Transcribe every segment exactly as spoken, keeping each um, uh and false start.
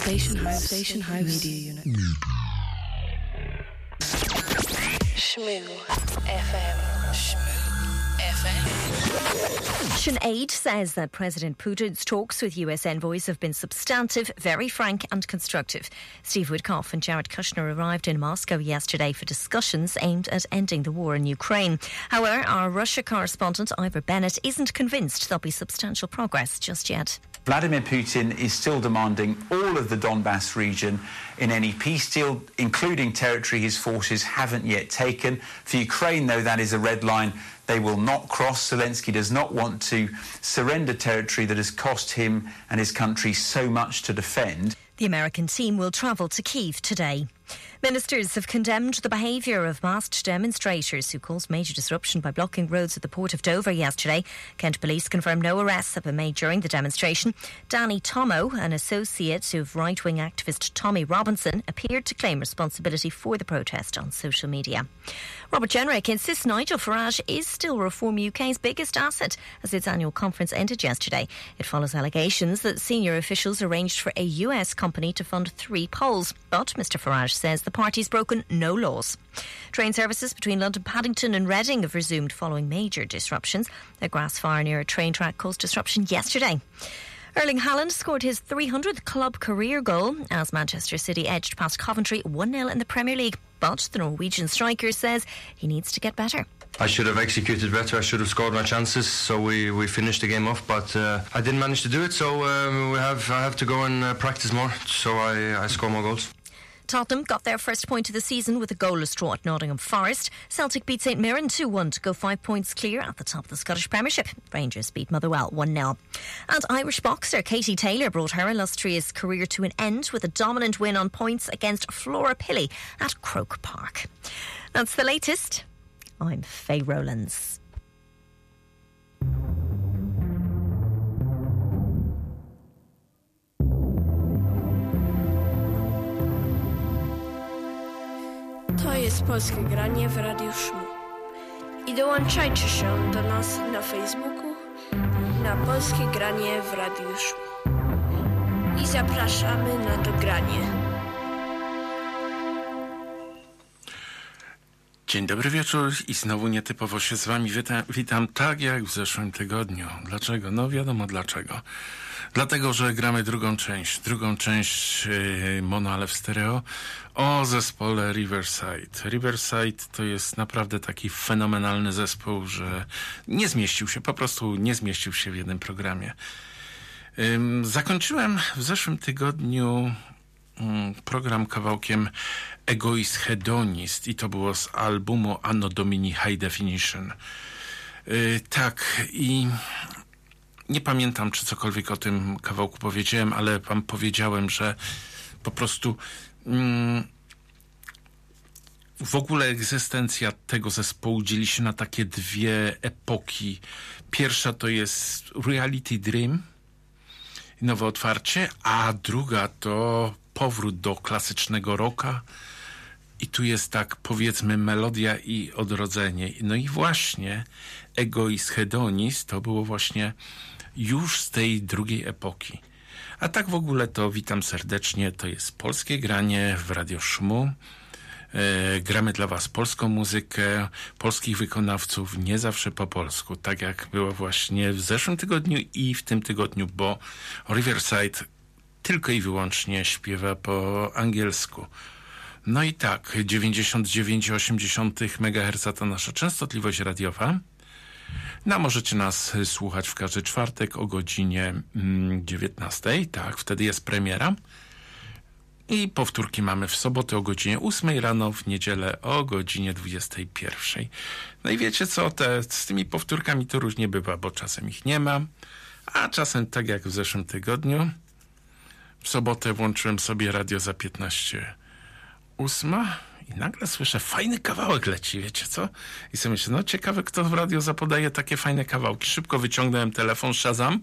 Station House, Station House Media Unit. Shmoo F M. Shmoo F M. ActionAid says that President Putin's talks with U S envoys have been substantive, very frank and constructive. Steve Witkoff and Jared Kushner arrived in Moscow yesterday for discussions aimed at ending the war in Ukraine. However, our Russia correspondent Ivor Bennett isn't convinced there'll be substantial progress just yet. Vladimir Putin is still demanding all of the Donbass region in any peace deal, including territory his forces haven't yet taken. For Ukraine, though, that is a red line they will not cross. Zelensky does not want to surrender territory that has cost him and his country so much to defend. The American team will travel to Kyiv today. Ministers have condemned the behaviour of masked demonstrators who caused major disruption by blocking roads at the port of Dover yesterday. Kent police confirmed no arrests have been made during the demonstration. Danny Tomo, an associate of right-wing activist Tommy Robinson, appeared to claim responsibility for the protest on social media. Robert Jenrick insists Nigel Farage is still Reform U K's biggest asset as its annual conference ended yesterday. It follows allegations that senior officials arranged for a U S company to fund three polls. But Mister Farage says the party's broken no laws. Train services between London Paddington and Reading have resumed following major disruptions. A grass fire near a train track caused disruption yesterday. Erling Haaland scored his three hundredth club career goal as Manchester City edged past Coventry one nil in the Premier League. But the Norwegian striker says he needs to get better. I should have executed better. I should have scored my chances. So we, we finished the game off, but uh, I didn't manage to do it. So um, we have I have to go and uh, practice more. So I, I score more goals. Tottenham got their first point of the season with a goalless draw at Nottingham Forest. Celtic beat St Mirren two one to go five points clear at the top of the Scottish Premiership. Rangers beat Motherwell one nil. And Irish boxer Katie Taylor brought her illustrious career to an end with a dominant win on points against Flora Pilley at Croke Park. That's the latest. I'm Faye Rowlands. To jest Polskie Granie w Radiu Szmu. I dołączajcie się do nas na Facebooku na Polskie Granie w Radiu Szmu. I zapraszamy na to granie. Dzień dobry wieczór i znowu nietypowo się z wami witam, witam tak jak w zeszłym tygodniu. Dlaczego? No wiadomo dlaczego. Dlatego, że gramy drugą część, drugą część yy, mono, ale w stereo o zespole Riverside. Riverside to jest naprawdę taki fenomenalny zespół, że nie zmieścił się, po prostu nie zmieścił się w jednym programie. Yy, zakończyłem w zeszłym tygodniu yy, program kawałkiem Egoist Hedonist i to było z albumu Anno Domini High Definition. Yy, tak i nie pamiętam, czy cokolwiek o tym kawałku powiedziałem, ale wam powiedziałem, że po prostu mm, w ogóle egzystencja tego zespołu dzieli się na takie dwie epoki. Pierwsza to jest Reality Dream, nowe otwarcie, a druga to powrót do klasycznego rocka. I tu jest tak, powiedzmy, melodia i odrodzenie. No i właśnie Egoist Hedonist to było właśnie już z tej drugiej epoki. A tak w ogóle to witam serdecznie. To jest Polskie Granie w Radio Szmu. E, gramy dla was polską muzykę, polskich wykonawców, nie zawsze po polsku. Tak jak było właśnie w zeszłym tygodniu i w tym tygodniu, bo Riverside tylko i wyłącznie śpiewa po angielsku. No i tak, dziewięćdziesiąt dziewięć przecinek osiem megaherca to nasza częstotliwość radiowa. No, możecie nas słuchać w każdy czwartek o godzinie dziewiętnastej, tak, wtedy jest premiera. I powtórki mamy w sobotę o godzinie ósmej rano, w niedzielę o godzinie dwudziestej pierwszej. No i wiecie co, te, z tymi powtórkami to różnie bywa, bo czasem ich nie ma, a czasem tak jak w zeszłym tygodniu. W sobotę włączyłem sobie radio za piętnaście ósma i nagle słyszę, fajny kawałek leci, wiecie co? I sobie myślę, no ciekawe, kto w radio zapodaje takie fajne kawałki. Szybko wyciągnąłem telefon, Shazam,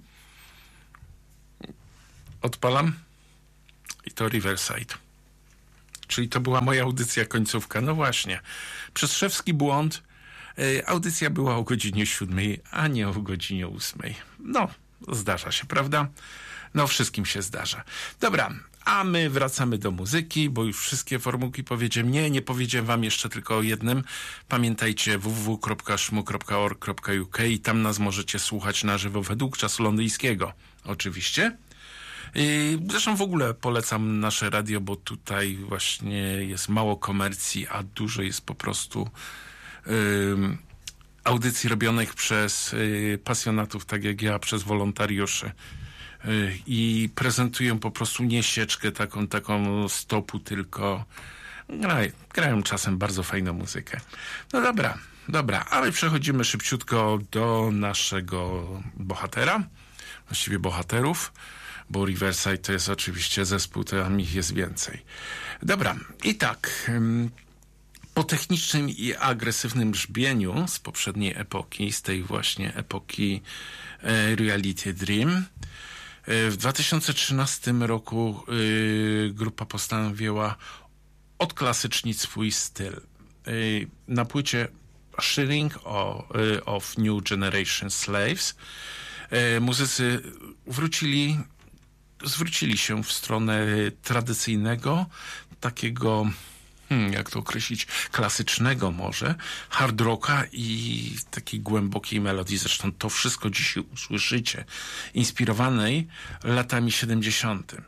odpalam i to Riverside. Czyli to była moja audycja końcówka. No właśnie, przez szewski błąd yy, audycja była o godzinie siódmej, a nie o godzinie ósmej. No, zdarza się, prawda? No, wszystkim się zdarza. Dobra, A my wracamy do muzyki, bo już wszystkie formułki powiedziałem. Nie, nie powiedziałem wam jeszcze tylko o jednym. Pamiętajcie w w w kropka szmu kropka org kropka u k i tam nas możecie słuchać na żywo według czasu londyńskiego. Oczywiście. I zresztą w ogóle polecam nasze radio, bo tutaj właśnie jest mało komercji, a dużo jest po prostu yy, audycji robionych przez yy, pasjonatów, tak jak ja, przez wolontariuszy. Yy, I prezentują po prostu nie sieczkę taką, taką stopu, tylko graj, grają czasem bardzo fajną muzykę. No dobra, dobra, a my przechodzimy szybciutko do naszego bohatera, właściwie bohaterów, bo Riverside to jest oczywiście zespół, tam ich jest więcej. Dobra, i tak, po technicznym i agresywnym brzmieniu z poprzedniej epoki, z tej właśnie epoki e, Reality Dream, e, w dwa tysiące trzynastym roku e, grupa postanowiła odklasycznić swój styl. E, na płycie Shilling of New Generation Slaves e, muzycy wrócili zwrócili się w stronę tradycyjnego, takiego, hmm, jak to określić, klasycznego może, hard rocka i takiej głębokiej melodii. Zresztą to wszystko dzisiaj usłyszycie, inspirowanej latami siedemdziesiątymi.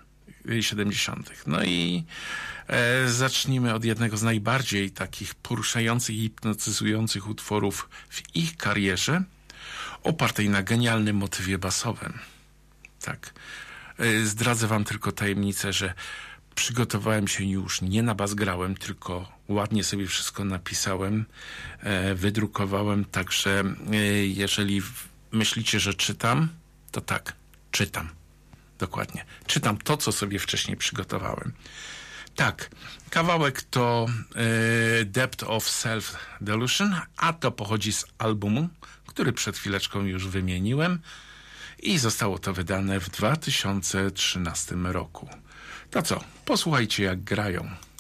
No i e, zacznijmy od jednego z najbardziej takich poruszających i hipnotyzujących utworów w ich karierze, opartej na genialnym motywie basowym. Tak. Zdradzę wam tylko tajemnicę, że przygotowałem się już, nie na bas grałem, tylko ładnie sobie wszystko napisałem, wydrukowałem, także jeżeli myślicie, że czytam, to tak, czytam. Dokładnie. Czytam to, co sobie wcześniej przygotowałem. Tak, kawałek to e, Depth of Self-Delusion, a to pochodzi z albumu, który przed chwileczką już wymieniłem. I zostało to wydane w dwa tysiące trzynastym roku. To co? Posłuchajcie, jak grają.